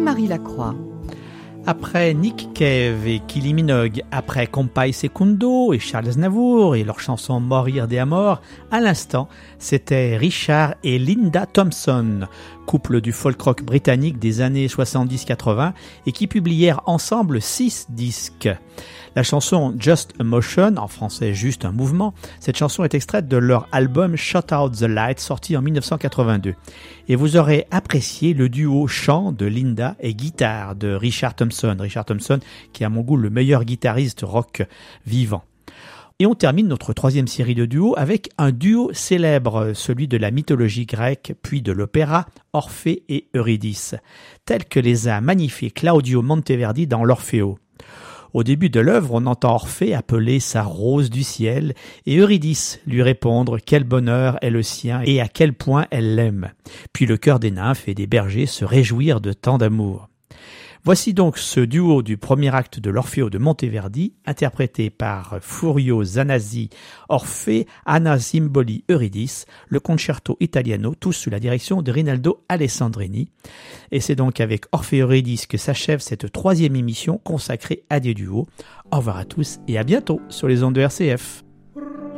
Marie Lacroix. Après Nick Cave et Kylie Minogue, après Compay Secundo et Charles Aznavour et leur chanson Morir de Amor, à l'instant, c'était Richard et Linda Thompson, couple du folk rock britannique des années 70-80 et qui publièrent ensemble 6 disques. La chanson Just a Motion, en français Juste un mouvement, cette chanson est extraite de leur album Shut Out the Light sorti en 1982. Et vous aurez apprécié le duo chant de Linda et guitare de Richard Thompson. Richard Thompson qui est à mon goût le meilleur guitariste rock vivant. Et on termine notre troisième série de duos avec un duo célèbre, celui de la mythologie grecque puis de l'opéra, Orphée et Eurydice, tel que les a magnifiés Claudio Monteverdi dans l'Orfeo. Au début de l'œuvre, on entend Orphée appeler sa rose du ciel et Eurydice lui répondre quel bonheur est le sien et à quel point elle l'aime. Puis le chœur des nymphes et des bergers se réjouir de tant d'amour. Voici donc ce duo du premier acte de l'Orfeo de Monteverdi, interprété par Furio Zanasi, Orphée, Anna Zimboli, Eurydice, le Concerto Italiano, tous sous la direction de Rinaldo Alessandrini. Et c'est donc avec Orphée et Eurydice que s'achève cette troisième émission consacrée à des duos. Au revoir à tous et à bientôt sur les ondes de RCF.